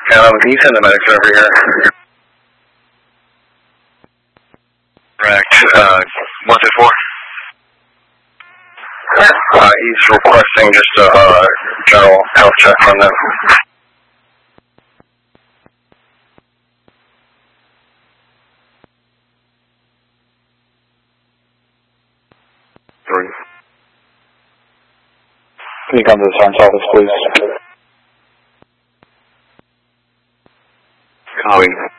Can you send the medics over here? Correct. 124. He's requesting just a general health check from them. Can you come to the Sergeant's office, please? Copy.